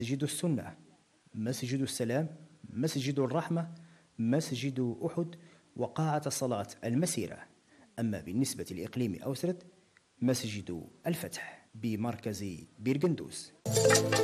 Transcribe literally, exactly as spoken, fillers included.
مسجد السنة، مسجد السلام، مسجد الرحمة، مسجد أحد، وقاعة الصلاة المسيرة. أما بالنسبة لإقليم أوسرد مسجد الفتح بمركز بيرغندوس.